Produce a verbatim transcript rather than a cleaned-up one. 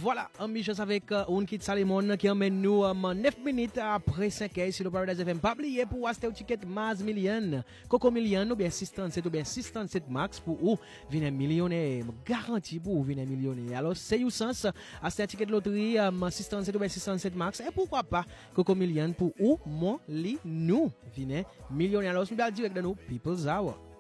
voilà, en michance avec euh, Unkit Salimon qui emmène nous euh, neuf minutes après cinq heures sur le Paradise F M. Pas oublier pour acheter un ticket Maz Million, Coco Million ou bien six cent trente-sept ou bien six cent trente-sept max pour ou venir millionnaire. Garantie pour ou venir millionnaire. Alors, c'est you sens, acheter un ticket de loterie um, six cent trente-sept ou bien six cent trente-sept max. Et pourquoi pas Coco Million pour ou, moi, li, nous, venir millionnaire. Alors, nous allons direct de nous, People's Hour.